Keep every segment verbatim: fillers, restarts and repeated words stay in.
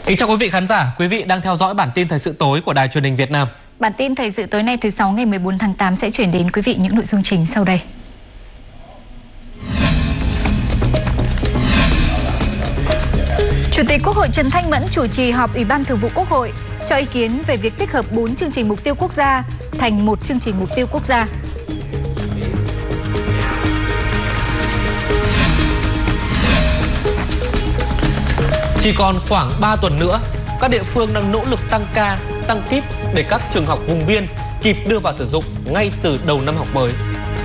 Kính chào quý vị khán giả, quý vị đang theo dõi bản tin thời sự tối của Đài Truyền hình Việt Nam. Bản tin thời sự tối nay thứ sáu ngày mười bốn tháng tám sẽ chuyển đến quý vị những nội dung chính sau đây. Chủ tịch Quốc hội Trần Thanh Mẫn chủ trì họp Ủy ban Thường vụ Quốc hội cho ý kiến về việc tích hợp bốn chương trình mục tiêu quốc gia thành một chương trình mục tiêu quốc gia. Chỉ còn khoảng ba tuần nữa, các địa phương đang nỗ lực tăng ca, tăng kíp để các trường học vùng biên kịp đưa vào sử dụng ngay từ đầu năm học mới.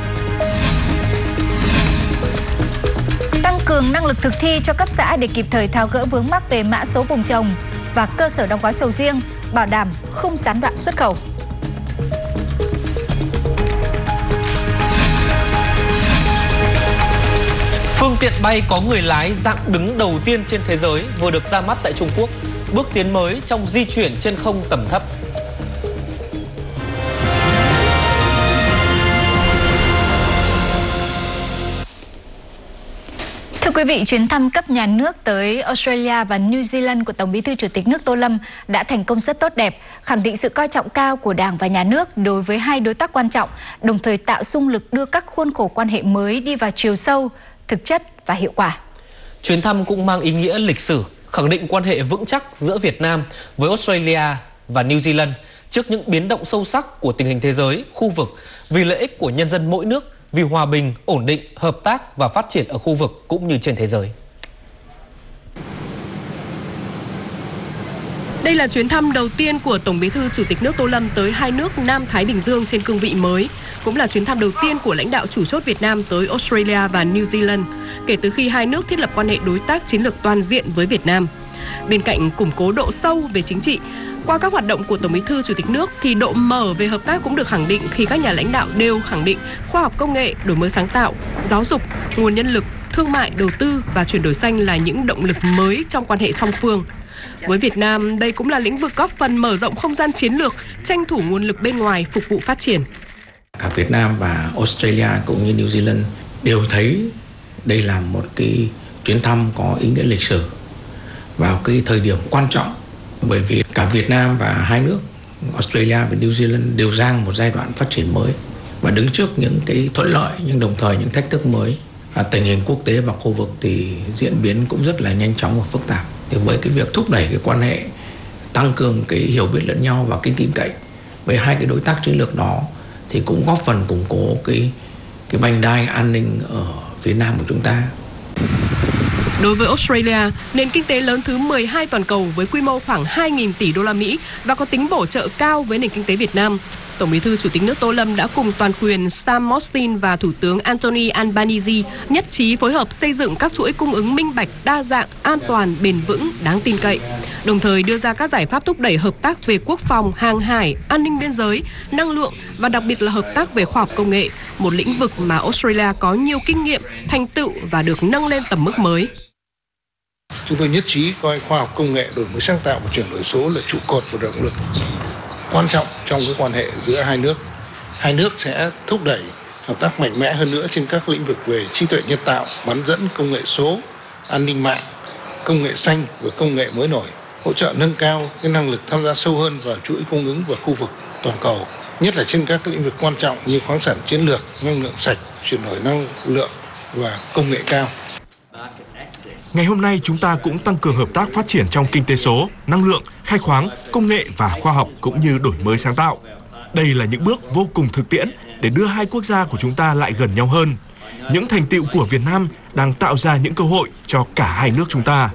Tăng cường năng lực thực thi cho cấp xã để kịp thời tháo gỡ vướng mắc về mã số vùng trồng và cơ sở đóng gói sầu riêng, bảo đảm không gián đoạn xuất khẩu. Phương tiện bay có người lái dạng đứng đầu tiên trên thế giới vừa được ra mắt tại Trung Quốc, bước tiến mới trong di chuyển trên không tầm thấp. Thưa quý vị, chuyến thăm cấp nhà nước tới Australia và New Zealand của Tổng Bí thư Chủ tịch nước Tô Lâm đã thành công rất tốt đẹp, khẳng định sự coi trọng cao của Đảng và Nhà nước đối với hai đối tác quan trọng, đồng thời tạo xung lực đưa các khuôn khổ quan hệ mới đi vào chiều sâu, thực chất và hiệu quả. Chuyến thăm cũng mang ý nghĩa lịch sử, khẳng định quan hệ vững chắc giữa Việt Nam với Australia và New Zealand trước những biến động sâu sắc của tình hình thế giới, khu vực, vì lợi ích của nhân dân mỗi nước, vì hòa bình, ổn định, hợp tác và phát triển ở khu vực cũng như trên thế giới. Đây là chuyến thăm đầu tiên của Tổng Bí thư Chủ tịch nước Tô Lâm tới hai nước Nam Thái Bình Dương trên cương vị mới, cũng là chuyến thăm đầu tiên của lãnh đạo chủ chốt Việt Nam tới Australia và New Zealand kể từ khi hai nước thiết lập quan hệ đối tác chiến lược toàn diện với Việt Nam. Bên cạnh củng cố độ sâu về chính trị, qua các hoạt động của Tổng Bí thư Chủ tịch nước thì độ mở về hợp tác cũng được khẳng định khi các nhà lãnh đạo đều khẳng định khoa học công nghệ, đổi mới sáng tạo, giáo dục, nguồn nhân lực, thương mại, đầu tư và chuyển đổi xanh là những động lực mới trong quan hệ song phương. Với Việt Nam, đây cũng là lĩnh vực góp phần mở rộng không gian chiến lược, tranh thủ nguồn lực bên ngoài phục vụ phát triển. Cả Việt Nam và Australia cũng như New Zealand đều thấy đây là một cái chuyến thăm có ý nghĩa lịch sử vào cái thời điểm quan trọng, bởi vì cả Việt Nam và hai nước Australia và New Zealand đều đang một giai đoạn phát triển mới và đứng trước những cái thuận lợi nhưng đồng thời những thách thức mới. À, tình hình quốc tế và khu vực thì diễn biến cũng rất là nhanh chóng và phức tạp. Thì với cái việc thúc đẩy cái quan hệ, tăng cường cái hiểu biết lẫn nhau và cái tin cậy với hai cái đối tác chiến lược đó thì cũng góp phần củng cố cái cái vành đai an ninh ở phía Nam của chúng ta. Đối với Australia, nền kinh tế lớn thứ mười hai toàn cầu với quy mô khoảng hai nghìn tỷ đô la Mỹ và có tính bổ trợ cao với nền kinh tế Việt Nam, Tổng Bí thư Chủ tịch nước Tô Lâm đã cùng toàn quyền Sam Mostyn và Thủ tướng Anthony Albanese nhất trí phối hợp xây dựng các chuỗi cung ứng minh bạch, đa dạng, an toàn, bền vững, đáng tin cậy. Đồng thời đưa ra các giải pháp thúc đẩy hợp tác về quốc phòng, hàng hải, an ninh biên giới, năng lượng và đặc biệt là hợp tác về khoa học công nghệ, một lĩnh vực mà Australia có nhiều kinh nghiệm, thành tựu và được nâng lên tầm mức mới. Chúng tôi nhất trí coi khoa học công nghệ, đổi mới sáng tạo và chuyển đổi số là trụ cột và động lực quan trọng trong cái quan hệ giữa hai nước. Hai nước sẽ thúc đẩy hợp tác mạnh mẽ hơn nữa trên các lĩnh vực về trí tuệ nhân tạo, bán dẫn, công nghệ số, an ninh mạng, công nghệ xanh và công nghệ mới nổi, hỗ trợ nâng cao cái năng lực tham gia sâu hơn vào chuỗi cung ứng và khu vực toàn cầu, nhất là trên các lĩnh vực quan trọng như khoáng sản chiến lược, năng lượng sạch, chuyển đổi năng lượng và công nghệ cao. Ngày hôm nay chúng ta cũng tăng cường hợp tác phát triển trong kinh tế số, năng lượng, khai khoáng, công nghệ và khoa học cũng như đổi mới sáng tạo. Đây là những bước vô cùng thực tiễn để đưa hai quốc gia của chúng ta lại gần nhau hơn. Những thành tựu của Việt Nam đang tạo ra những cơ hội cho cả hai nước chúng ta.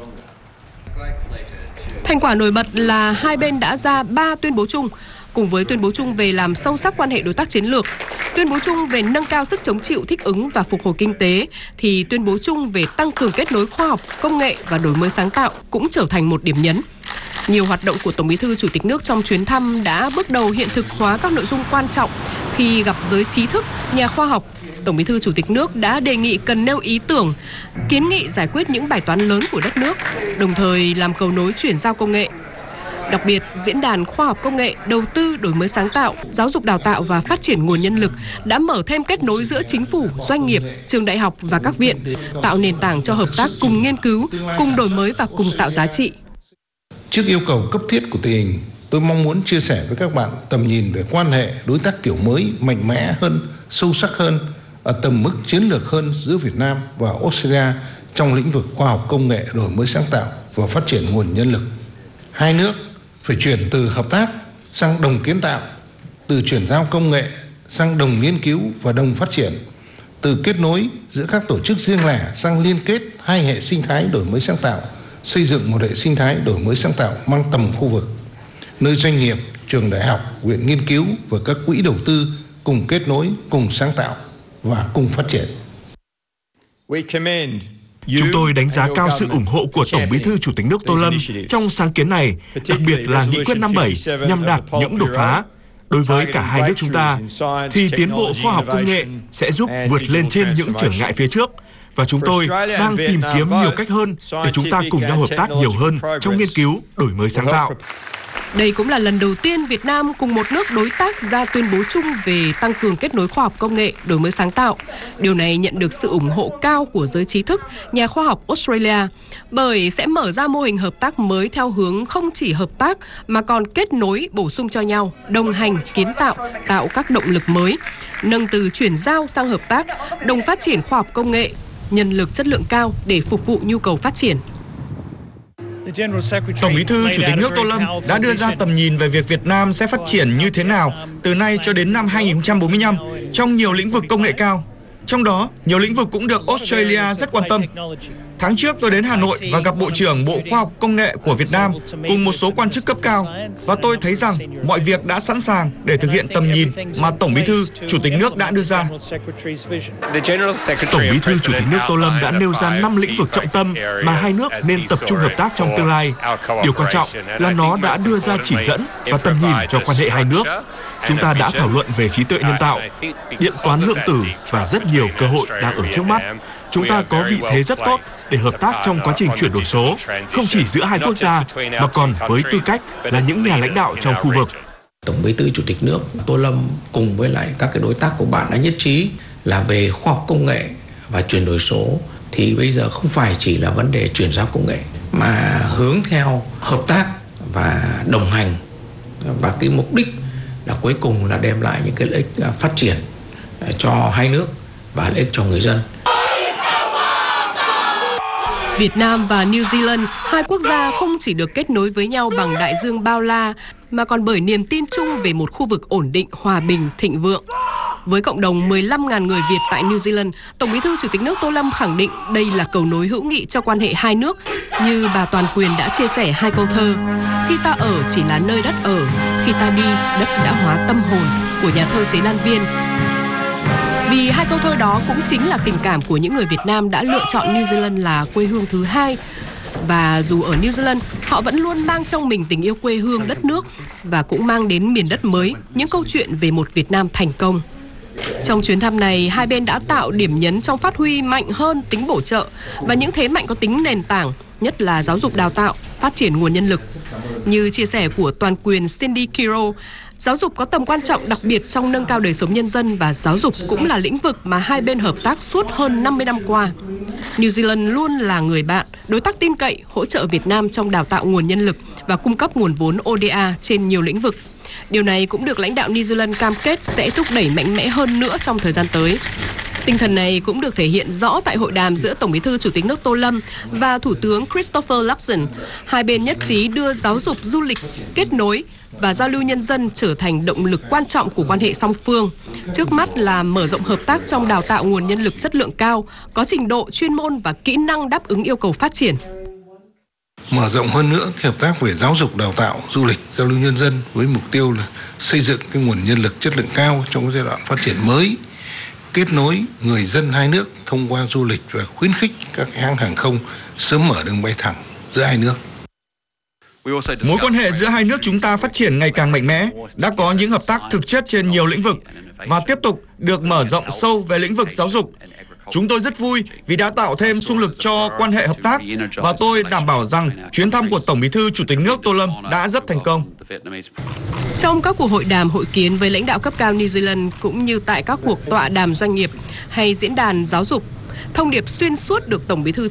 Thành quả nổi bật là hai bên đã ra ba tuyên bố chung, cùng với tuyên bố chung về làm sâu sắc quan hệ đối tác chiến lược, tuyên bố chung về nâng cao sức chống chịu, thích ứng và phục hồi kinh tế, thì tuyên bố chung về tăng cường kết nối khoa học, công nghệ và đổi mới sáng tạo cũng trở thành một điểm nhấn. Nhiều hoạt động của Tổng Bí thư Chủ tịch nước trong chuyến thăm đã bước đầu hiện thực hóa các nội dung quan trọng. Khi gặp giới trí thức, nhà khoa học, Tổng Bí thư Chủ tịch nước đã đề nghị cần nêu ý tưởng, kiến nghị giải quyết những bài toán lớn của đất nước, đồng thời làm cầu nối chuyển giao công nghệ. Đặc biệt, Diễn đàn Khoa học Công nghệ, Đầu tư, Đổi mới sáng tạo, Giáo dục đào tạo và Phát triển nguồn nhân lực đã mở thêm kết nối giữa chính phủ, doanh nghiệp, trường đại học và các viện, tạo nền tảng cho hợp tác cùng nghiên cứu, cùng đổi mới và cùng tạo giá trị. Trước yêu cầu cấp thiết của tình hình, tôi mong muốn chia sẻ với các bạn tầm nhìn về quan hệ đối tác kiểu mới, mạnh mẽ hơn, sâu sắc hơn, ở tầm mức chiến lược hơn giữa Việt Nam và Australia trong lĩnh vực khoa học công nghệ, đổi mới sáng tạo và phát triển nguồn nhân lực. Hai nước phải chuyển từ hợp tác sang đồng kiến tạo, từ chuyển giao công nghệ sang đồng nghiên cứu và đồng phát triển, từ kết nối giữa các tổ chức riêng lẻ sang liên kết hai hệ sinh thái đổi mới sáng tạo, xây dựng một hệ sinh thái đổi mới sáng tạo mang tầm khu vực, nơi doanh nghiệp, trường đại học, viện nghiên cứu và các quỹ đầu tư cùng kết nối, cùng sáng tạo và cùng phát triển. Chúng tôi đánh giá cao sự ủng hộ của Tổng Bí thư Chủ tịch nước Tô Lâm trong sáng kiến này, đặc biệt là Nghị quyết năm bảy nhằm đạt những đột phá. Đối với cả hai nước chúng ta, thì tiến bộ khoa học công nghệ sẽ giúp vượt lên trên những trở ngại phía trước. Và chúng tôi đang tìm kiếm nhiều cách hơn để chúng ta cùng nhau hợp tác nhiều hơn trong nghiên cứu, đổi mới sáng tạo. Đây cũng là lần đầu tiên Việt Nam cùng một nước đối tác ra tuyên bố chung về tăng cường kết nối khoa học công nghệ, đổi mới sáng tạo. Điều này nhận được sự ủng hộ cao của giới trí thức, nhà khoa học Australia, bởi sẽ mở ra mô hình hợp tác mới theo hướng không chỉ hợp tác mà còn kết nối, bổ sung cho nhau, đồng hành, kiến tạo, tạo các động lực mới, nâng từ chuyển giao sang hợp tác, đồng phát triển khoa học công nghệ, nhân lực chất lượng cao để phục vụ nhu cầu phát triển. Tổng Bí thư Chủ tịch nước Tô Lâm đã đưa ra tầm nhìn về việc Việt Nam sẽ phát triển như thế nào từ nay cho đến năm hai nghìn không trăm bốn mươi lăm trong nhiều lĩnh vực công nghệ cao. Trong đó, nhiều lĩnh vực cũng được Australia rất quan tâm. Tháng trước tôi đến Hà Nội và gặp Bộ trưởng Bộ Khoa học Công nghệ của Việt Nam cùng một số quan chức cấp cao. Và tôi thấy rằng mọi việc đã sẵn sàng để thực hiện tầm nhìn mà Tổng Bí thư Chủ tịch nước đã đưa ra. Tổng Bí thư Chủ tịch nước Tô Lâm đã nêu ra năm lĩnh vực trọng tâm mà hai nước nên tập trung hợp tác trong tương lai. Điều quan trọng là nó đã đưa ra chỉ dẫn và tầm nhìn cho quan hệ hai nước. Chúng ta đã thảo luận về trí tuệ nhân tạo, điện toán lượng tử và rất nhiều cơ hội đang ở trước mắt. Chúng ta có vị thế rất tốt để hợp tác trong quá trình chuyển đổi số, không chỉ giữa hai quốc gia, mà còn với tư cách là những nhà lãnh đạo trong khu vực. Tổng Bí thư Chủ tịch nước Tô Lâm cùng với lại các cái đối tác của bạn đã nhất trí là về khoa học công nghệ và chuyển đổi số thì bây giờ không phải chỉ là vấn đề chuyển giao công nghệ mà hướng theo hợp tác và đồng hành, và cái mục đích là cuối cùng là đem lại những cái lợi ích phát triển cho hai nước và lợi ích cho người dân. Việt Nam và New Zealand, hai quốc gia không chỉ được kết nối với nhau bằng đại dương bao la, mà còn bởi niềm tin chung về một khu vực ổn định, hòa bình, thịnh vượng. Với cộng đồng mười lăm nghìn người Việt tại New Zealand, Tổng Bí thư Chủ tịch nước Tô Lâm khẳng định đây là cầu nối hữu nghị cho quan hệ hai nước, như bà Toàn Quyền đã chia sẻ hai câu thơ: khi ta ở chỉ là nơi đất ở, khi ta đi, đất đã hóa tâm hồn, của nhà thơ Chế Lan Viên. Vì hai câu thơ đó cũng chính là tình cảm của những người Việt Nam đã lựa chọn New Zealand là quê hương thứ hai. Và dù ở New Zealand, họ vẫn luôn mang trong mình tình yêu quê hương đất nước và cũng mang đến miền đất mới những câu chuyện về một Việt Nam thành công. Trong chuyến thăm này, hai bên đã tạo điểm nhấn trong phát huy mạnh hơn tính bổ trợ và những thế mạnh có tính nền tảng, nhất là giáo dục đào tạo, phát triển nguồn nhân lực. Như chia sẻ của Toàn Quyền Cindy Kiro, giáo dục có tầm quan trọng đặc biệt trong nâng cao đời sống nhân dân và giáo dục cũng là lĩnh vực mà hai bên hợp tác suốt hơn năm mươi năm qua. New Zealand luôn là người bạn, đối tác tin cậy, hỗ trợ Việt Nam trong đào tạo nguồn nhân lực và cung cấp nguồn vốn O D A trên nhiều lĩnh vực. Điều này cũng được lãnh đạo New Zealand cam kết sẽ thúc đẩy mạnh mẽ hơn nữa trong thời gian tới. Tinh thần này cũng được thể hiện rõ tại hội đàm giữa Tổng Bí thư Chủ tịch nước Tô Lâm và Thủ tướng Christopher Luxon. Hai bên nhất trí đưa giáo dục, du lịch, kết nối và giao lưu nhân dân trở thành động lực quan trọng của quan hệ song phương. Trước mắt là mở rộng hợp tác trong đào tạo nguồn nhân lực chất lượng cao, có trình độ chuyên môn và kỹ năng đáp ứng yêu cầu phát triển. Mở rộng hơn nữa hợp tác về giáo dục, đào tạo, du lịch, giao lưu nhân dân với mục tiêu là xây dựng cái nguồn nhân lực chất lượng cao trong cái giai đoạn phát triển mới, kết nối người dân hai nước thông qua du lịch và khuyến khích các hãng hàng không sớm mở đường bay thẳng giữa hai nước. Mối quan hệ giữa hai nước chúng ta phát triển ngày càng mạnh mẽ, đã có những hợp tác thực chất trên nhiều lĩnh vực và tiếp tục được mở rộng sâu về lĩnh vực giáo dục. Chúng tôi rất vui vì đã tạo thêm xung lực cho quan hệ hợp tác và tôi đảm bảo rằng chuyến thăm của Tổng Bí thư Chủ tịch nước Tô Lâm đã rất thành công. Trong các cuộc hội đàm hội kiến với lãnh đạo cấp cao New Zealand cũng như tại các cuộc tọa đàm doanh nghiệp hay diễn đàn giáo dục, thông điệp xuyên suốt được Tổng Bí thư